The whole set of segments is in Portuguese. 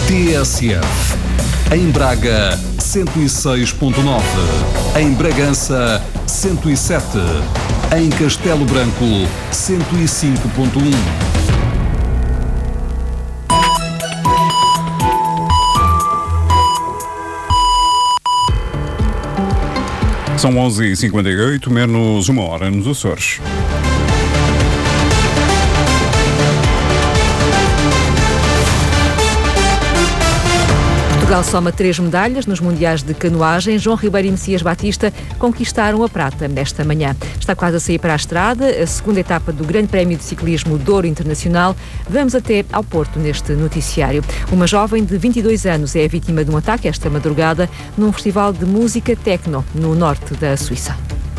TSF. Em Braga, 106.9. Em Bragança, 107. Em Castelo Branco, 105.1. São 11h58, menos uma hora nos Açores. Portugal soma 3 medalhas nos Mundiais de Canoagem. João Ribeiro e Messias Batista conquistaram a prata nesta manhã. Está quase a sair para a estrada a segunda etapa do Grande Prémio de Ciclismo Douro Internacional. Vamos até ao Porto neste noticiário. Uma jovem de 22 anos é vítima de um ataque esta madrugada num festival de música techno no norte da Suíça.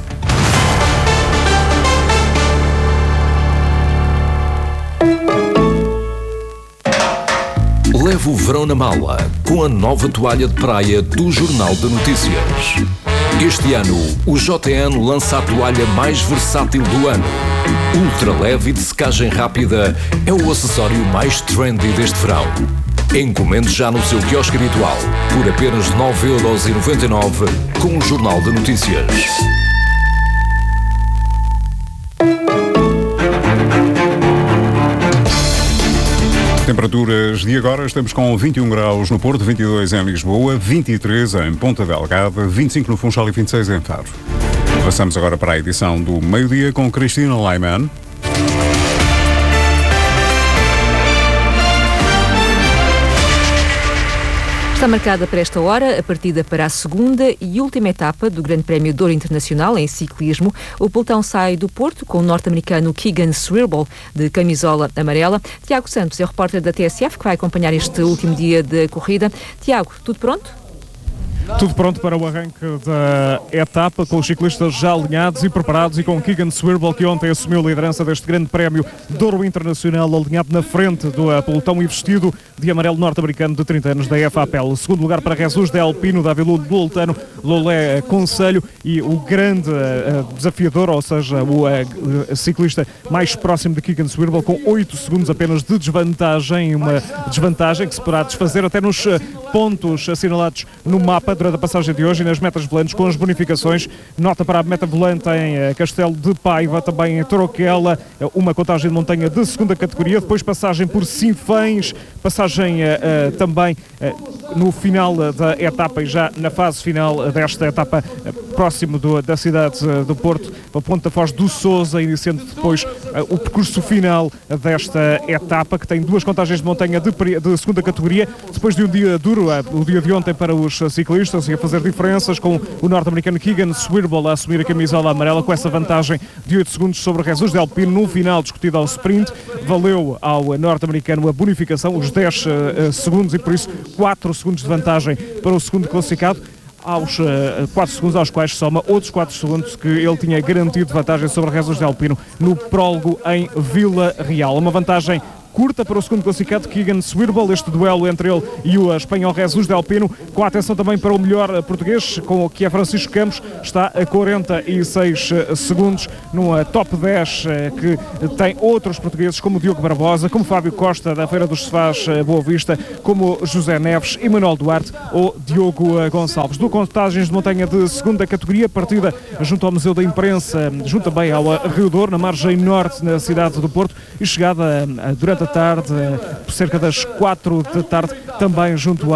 Leve o verão na mala com a nova toalha de praia do Jornal de Notícias. Este ano, o JN lança a toalha mais versátil do ano. Ultra leve e de secagem rápida é o acessório mais trendy deste verão. Encomende já no seu quiosque habitual por apenas 9,99€ com o Jornal de Notícias. Temperaturas de agora, estamos com 21 graus no Porto, 22 em Lisboa, 23 em Ponta Delgada, 25 no Funchal e 26 em Faro. Passamos agora para a edição do meio-dia com Cristina Laiman. Está marcada para esta hora a partida para a segunda e última etapa do Grande Prémio Douro Internacional em ciclismo. O pelotão sai do Porto com o norte-americano Keegan Swirball, de camisola amarela. Tiago Santos é o repórter da TSF que vai acompanhar este último dia de corrida. Tiago, tudo pronto? Tudo pronto para o arranque da etapa, com os ciclistas já alinhados e preparados e com Keegan Swirball, que ontem assumiu a liderança deste Grande Prémio Douro Internacional, alinhado na frente do pelotão e vestido de amarelo norte-americano de 30 anos da FAPEL. Segundo lugar para Jesus de Alpino, Davi Loltano, Lolé Conselho e o grande desafiador, ou seja, o ciclista mais próximo de Keegan Swirball, com 8 segundos apenas de desvantagem, uma desvantagem que se poderá desfazer até nos pontos assinalados no mapa durante a passagem de hoje e nas metas volantes com as bonificações. Nota para a meta volante em Castelo de Paiva, também em Toroquela, uma contagem de montanha de segunda categoria, depois passagem por Sinfãs, passagem também no final da etapa e já na fase final desta etapa próximo da cidade do Porto, a Ponta Foz do Sousa, iniciando depois o percurso final desta etapa, que tem 2 contagens de montanha de segunda categoria, depois de um dia duro, o dia de ontem para os ciclistas, e a fazer diferenças, com o norte-americano Keegan Swirball a assumir a camisola amarela com essa vantagem de 8 segundos sobre Jesus de Alpino no final discutido ao sprint. Valeu ao norte-americano a bonificação, os 10 segundos, e por isso 4 segundos de vantagem para o segundo classificado, aos 4 segundos aos quais soma outros 4 segundos que ele tinha garantido vantagem sobre Jesus de Alpino no prólogo em Vila Real. Uma vantagem curta para o segundo classificado, Keegan Swirball, este duelo entre ele e o espanhol Jesus de Alpino, com a atenção também para o melhor português, com o que é Francisco Campos, está a 46 segundos no top 10, que tem outros portugueses como Diogo Barbosa, como Fábio Costa da Feira dos Sefás Boa Vista, como José Neves, Emanuel Duarte ou Diogo Gonçalves. Do contagens de montanha de segunda categoria, partida junto ao Museu da Imprensa, junto também ao Rio Douro, na margem norte, na cidade do Porto, e chegada durante a tarde, por cerca das 4 da tarde, também junto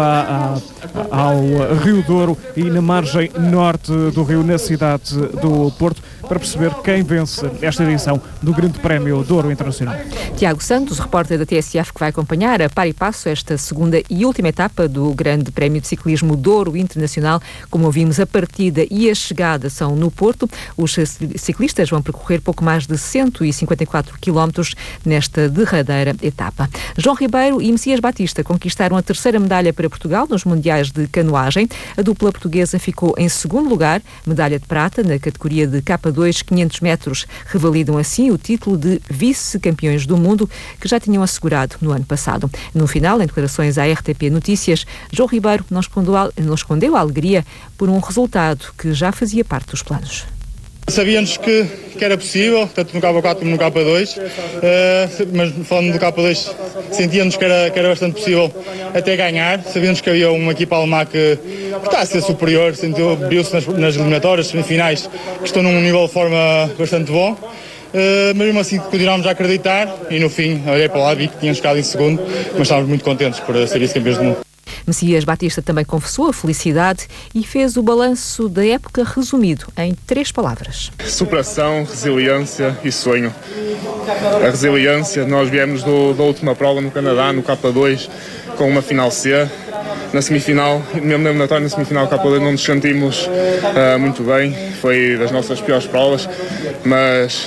ao Rio Douro e na margem norte do Rio, na cidade do Porto, para perceber quem vence esta edição do Grande Prémio Douro Internacional. Tiago Santos, repórter da TSF, que vai acompanhar a par e passo esta segunda e última etapa do Grande Prémio de Ciclismo Douro Internacional. Como ouvimos, a partida e a chegada são no Porto. Os ciclistas vão percorrer pouco mais de 154 quilómetros nesta derradeira etapa. João Ribeiro e Messias Batista conquistaram a terceira medalha para Portugal nos Mundiais de Canoagem. A dupla portuguesa ficou em segundo lugar, medalha de prata na categoria de K2 500 metros. Revalidam assim o título de vice-campeões do mundo que já tinham assegurado no ano passado. No final, em declarações à RTP Notícias, João Ribeiro não escondeu a alegria por um resultado que já fazia parte dos planos. Sabíamos que era possível, tanto no K4 como no K2, mas falando do K2, sentíamos que era bastante possível até ganhar. Sabíamos que havia uma equipa alemã que está a ser superior, viu-se nas eliminatórias, semifinais, que estão num nível de forma bastante bom. Mas mesmo assim continuámos a acreditar e no fim olhei para lá, vi que tínhamos ficado em segundo, mas estávamos muito contentes por ser vice-campeões do mundo. Messias Batista também confessou a felicidade e fez o balanço da época resumido em 3 palavras. Superação, resiliência e sonho. A resiliência, nós viemos da última prova no Canadá, no K2, com uma final C. Na semifinal, mesmo na eliminatória, na semifinal K2 não nos sentimos muito bem, foi das nossas piores provas, mas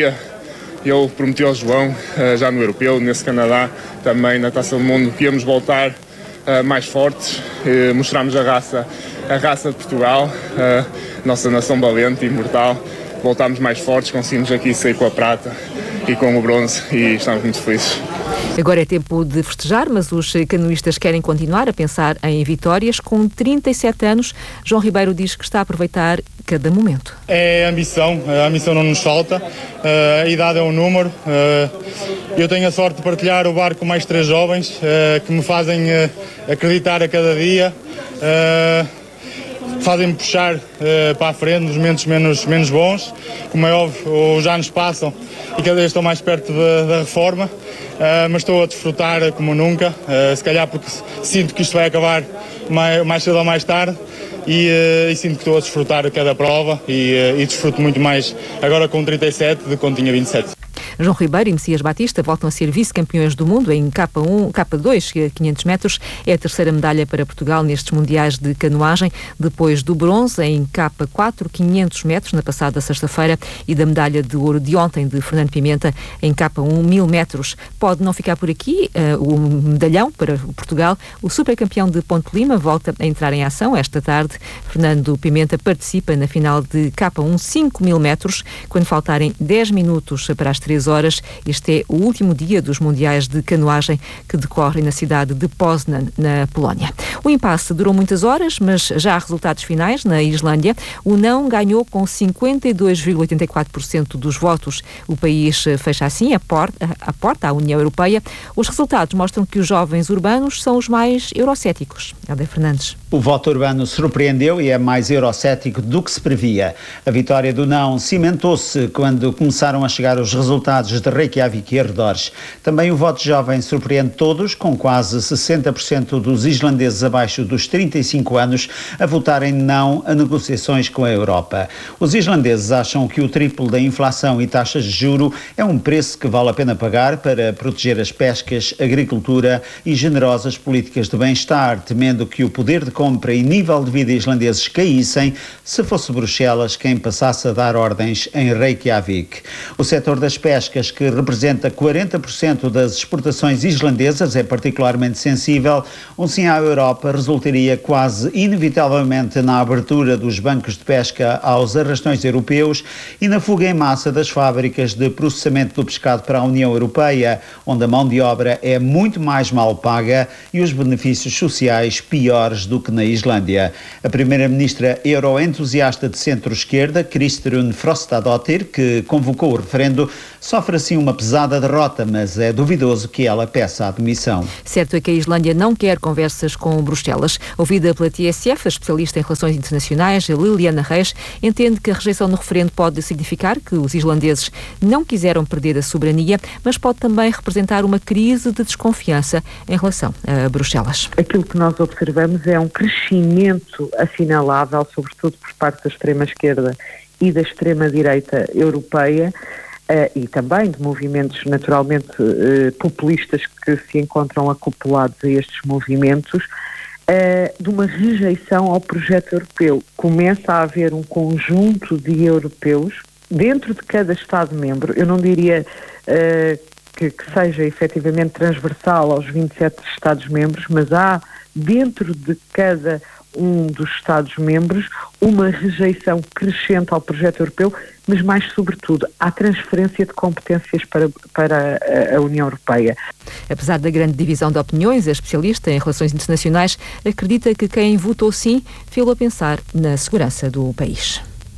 eu prometi ao João, já no Europeu, nesse Canadá, também na Taça do Mundo, que íamos voltar mais fortes, mostramos a raça de Portugal, nossa nação valente e imortal. Voltámos mais fortes, conseguimos aqui sair com a prata e com o bronze e estamos muito felizes. Agora é tempo de festejar, mas os canoístas querem continuar a pensar em vitórias. Com 37 anos, João Ribeiro diz que está a aproveitar cada momento. É a ambição não nos falta, a idade é um número. Eu tenho a sorte de partilhar o barco com mais 3 jovens que me fazem acreditar a cada dia, fazem-me puxar para a frente nos momentos menos bons. Como é óbvio, os anos passam e cada vez estou mais perto da reforma, mas estou a desfrutar como nunca, se calhar porque sinto que isto vai acabar mais cedo ou mais tarde. E sinto que estou a desfrutar cada prova e desfruto muito mais agora com 37 do que quando tinha 27. João Ribeiro e Messias Batista voltam a ser vice-campeões do mundo em K1, K2, 500 metros. É a terceira medalha para Portugal nestes mundiais de canoagem, depois do bronze em K4, 500 metros, na passada sexta-feira, e da medalha de ouro de ontem de Fernando Pimenta em K1, 1000 metros. Pode não ficar por aqui o medalhão para Portugal. O supercampeão de Ponte Lima volta a entrar em ação esta tarde. Fernando Pimenta participa na final de K1, 5000 metros, quando faltarem 10 minutos para as 3 horas. Este é o último dia dos mundiais de canoagem que decorrem na cidade de Poznan, na Polónia. O impasse durou muitas horas, mas já há resultados finais. Na Islândia, o não ganhou com 52,84% dos votos. O país fecha assim a porta à União Europeia. Os resultados mostram que os jovens urbanos são os mais eurocéticos. Helder Fernandes. O voto urbano surpreendeu e é mais eurocético do que se previa. A vitória do não cimentou-se quando começaram a chegar os resultados de Reykjavik e arredores. Também o voto jovem surpreende todos, com quase 60% dos islandeses abaixo dos 35 anos a votarem não a negociações com a Europa. Os islandeses acham que o triplo da inflação e taxas de juro é um preço que vale a pena pagar para proteger as pescas, agricultura e generosas políticas de bem-estar, temendo que o poder de compra e nível de vida islandeses caíssem se fosse Bruxelas quem passasse a dar ordens em Reykjavik. O setor das pescas, que representa 40% das exportações islandesas, é particularmente sensível. Um sim à Europa resultaria quase inevitavelmente na abertura dos bancos de pesca aos arrastões europeus e na fuga em massa das fábricas de processamento do pescado para a União Europeia, onde a mão de obra é muito mais mal paga e os benefícios sociais piores do que na Islândia. A primeira-ministra euroentusiasta de centro-esquerda, Kristrún Frostadóttir, que convocou o referendo, sofre assim uma pesada derrota, mas é duvidoso que ela peça a admissão. Certo é que a Islândia não quer conversas com Bruxelas. Ouvida pela TSF, a especialista em relações internacionais, Liliana Reis, entende que a rejeição no referendo pode significar que os islandeses não quiseram perder a soberania, mas pode também representar uma crise de desconfiança em relação a Bruxelas. Aquilo que nós observamos é um crescimento assinalável, sobretudo por parte da extrema-esquerda e da extrema-direita europeia, e também de movimentos naturalmente populistas que se encontram acoplados a estes movimentos, de uma rejeição ao projeto europeu. Começa a haver um conjunto de europeus dentro de cada Estado-membro, eu não diria que seja efetivamente transversal aos 27 Estados-membros, mas há dentro de cada um dos Estados-membros uma rejeição crescente ao projeto europeu, mas mais sobretudo à transferência de competências para a União Europeia. Apesar da grande divisão de opiniões, a especialista em relações internacionais acredita que quem votou sim fê-lo a pensar na segurança do país.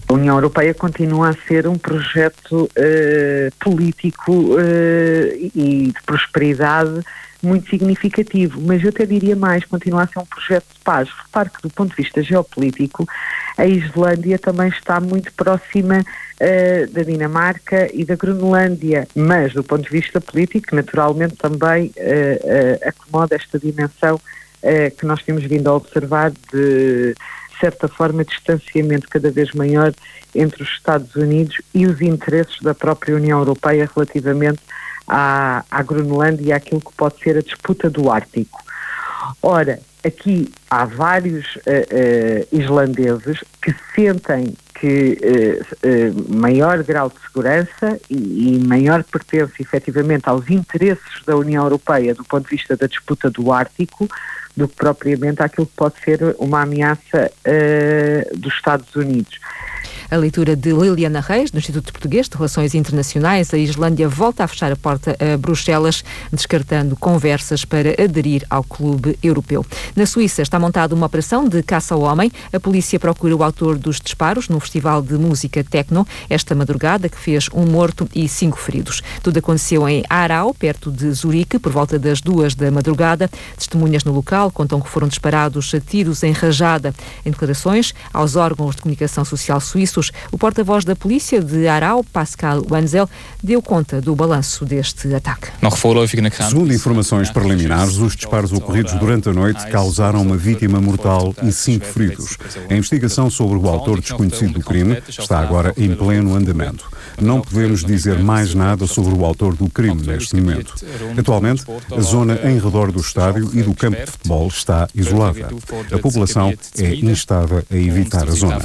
A União Europeia continua a ser um projeto político e de prosperidade muito significativo, mas eu até diria mais, continua a ser um projeto de paz. Repare que do ponto de vista geopolítico, a Islândia também está muito próxima da Dinamarca e da Groenlândia, mas do ponto de vista político, naturalmente também acomoda esta dimensão que nós temos vindo a observar de certa forma, distanciamento cada vez maior entre os Estados Unidos e os interesses da própria União Europeia relativamente à Groenlândia e àquilo que pode ser a disputa do Ártico. Ora, aqui há vários islandeses que sentem que maior grau de segurança e maior pertence efetivamente aos interesses da União Europeia do ponto de vista da disputa do Ártico do que propriamente àquilo que pode ser uma ameaça dos Estados Unidos. A leitura de Liliana Reis, do Instituto Português de Relações Internacionais. A Islândia volta a fechar a porta a Bruxelas, descartando conversas para aderir ao clube europeu. Na Suíça está montada uma operação de caça ao homem. A polícia procura o autor dos disparos no festival de música techno esta madrugada, que fez 1 morto e 5 feridos. Tudo aconteceu em Aarau, perto de Zurique, por volta das 2 da madrugada. Testemunhas no local contam que foram disparados tiros em rajada. Em declarações aos órgãos de comunicação social suíços, o porta-voz da polícia de Aarau, Pascal Wenzel, deu conta do balanço deste ataque. Segundo informações preliminares, os disparos ocorridos durante a noite causaram uma vítima mortal e 5 feridos. A investigação sobre o autor desconhecido do crime está agora em pleno andamento. Não podemos dizer mais nada sobre o autor do crime neste momento. Atualmente, a zona em redor do estádio e do campo de futebol está isolada. A população é instada a evitar a zona.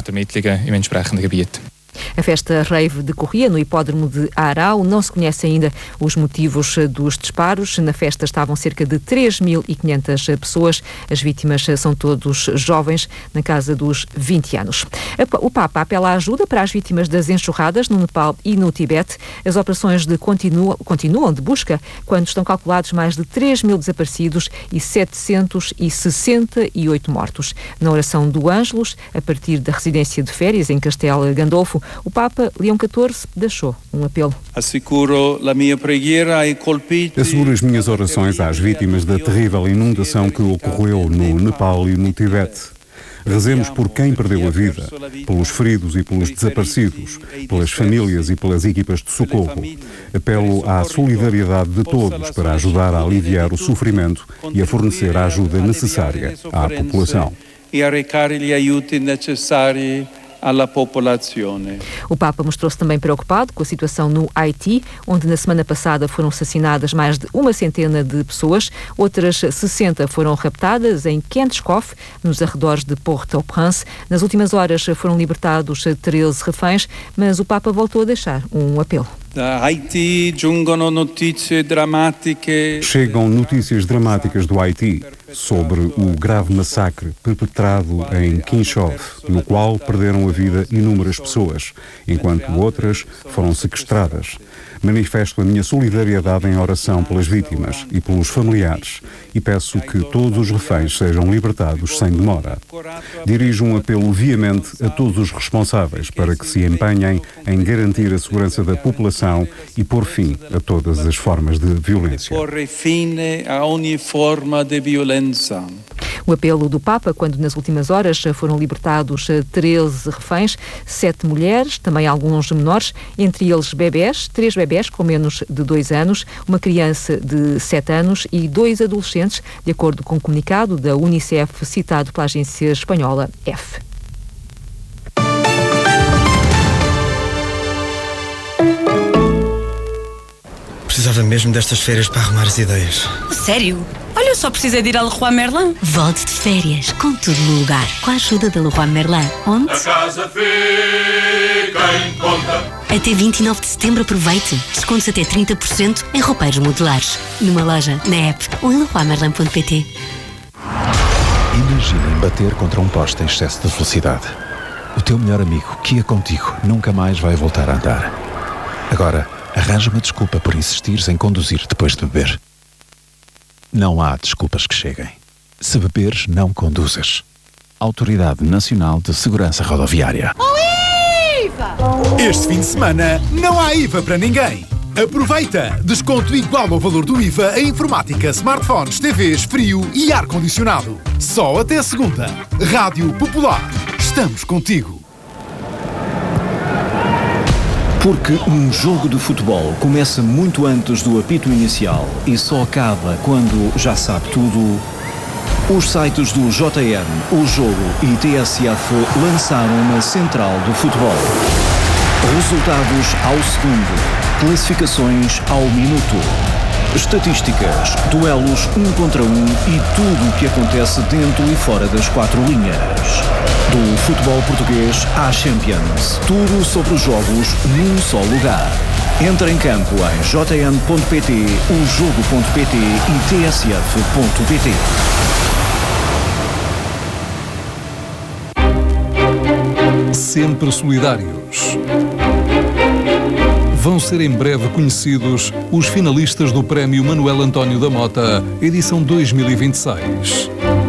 A festa rave decorria no hipódromo de Aarau. Não se conhece ainda os motivos dos disparos. Na festa estavam cerca de 3.500 pessoas. As vítimas são todos jovens, na casa dos 20 anos. O Papa apela à ajuda para as vítimas das enxurradas no Nepal e no Tibete. As operações continuam de busca quando estão calculados mais de 3.000 desaparecidos e 768 mortos. Na oração do Ângelus, a partir da residência de férias em Castelo Gandolfo, o Papa Leão XIV deixou um apelo. Asseguro as minhas orações às vítimas da terrível inundação que ocorreu no Nepal e no Tibete. Rezemos por quem perdeu a vida, pelos feridos e pelos desaparecidos, pelas famílias e pelas equipas de socorro. Apelo à solidariedade de todos para ajudar a aliviar o sofrimento e a fornecer a ajuda necessária à população. O Papa mostrou-se também preocupado com a situação no Haiti, onde na semana passada foram assassinadas mais de 100 de pessoas. Outras 60 foram raptadas em Kentkov, nos arredores de Port-au-Prince. Nas últimas horas foram libertados 13 reféns, mas o Papa voltou a deixar um apelo. Chegam notícias dramáticas do Haiti sobre o grave massacre perpetrado em Kinshasa, no qual perderam a vida inúmeras pessoas, enquanto outras foram sequestradas. Manifesto a minha solidariedade em oração pelas vítimas e pelos familiares e peço que todos os reféns sejam libertados sem demora. Dirijo um apelo veemente a todos os responsáveis para que se empenhem em garantir a segurança da população e pôr fim a todas as formas de violência. O apelo do Papa, quando nas últimas horas foram libertados 13 reféns, 7 mulheres, também alguns menores, entre eles bebés, 3 bebés com menos de 2 anos, uma criança de 7 anos e 2 adolescentes, de acordo com o comunicado da Unicef citado pela agência espanhola F. Precisava mesmo destas férias para arrumar as ideias. Sério? Olha, eu só precisei de ir à Leroy Merlin. Volte de férias, com tudo no lugar, com a ajuda da Leroy Merlin. Onde? A casa fica em conta. Até 29 de setembro aproveite. Descontos até 30% em roupeiros modulares. Numa loja, na app ou em leroymerlin.pt. Imaginem bater contra um poste em excesso de velocidade. O teu melhor amigo, que ia contigo, nunca mais vai voltar a andar. Agora, arranja uma desculpa por insistires em conduzir depois de beber. Não há desculpas que cheguem. Se beberes, não conduzas. Autoridade Nacional de Segurança Rodoviária. Este fim de semana não há IVA para ninguém. Aproveita! Desconto igual ao valor do IVA em informática, smartphones, TVs, frio e ar-condicionado. Só até segunda. Rádio Popular. Estamos contigo. Porque um jogo de futebol começa muito antes do apito inicial e só acaba quando já sabe tudo, os sites do JN, O Jogo e TSF lançaram uma central do futebol. Resultados ao segundo. Classificações ao minuto, estatísticas, duelos 1 contra 1 e tudo o que acontece dentro e fora das 4 linhas. Do futebol português à Champions, tudo sobre os jogos num só lugar. Entra em campo em jn.pt, ojogo.pt e tsf.pt. Sempre solidários. Vão ser em breve conhecidos os finalistas do Prémio Manuel António da Mota, edição 2026.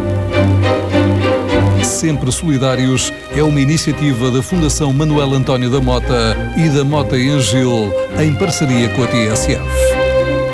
Sempre Solidários é uma iniciativa da Fundação Manuel António da Mota e da Mota em Gil, em parceria com a TSF.